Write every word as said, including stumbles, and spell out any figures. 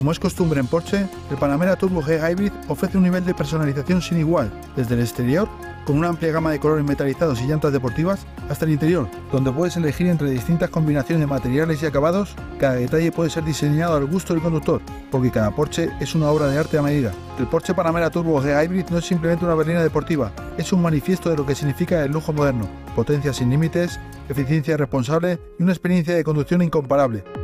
Como es costumbre en Porsche, el Panamera Turbo G Hybrid ofrece un nivel de personalización sin igual, desde el exterior, con una amplia gama de colores metalizados y llantas deportivas, hasta el interior, donde puedes elegir entre distintas combinaciones de materiales y acabados. Cada detalle puede ser diseñado al gusto del conductor, porque cada Porsche es una obra de arte a medida. El Porsche Panamera Turbo G Hybrid no es simplemente una berlina deportiva, es un manifiesto de lo que significa el lujo moderno, potencia sin límites, eficiencia responsable y una experiencia de conducción incomparable.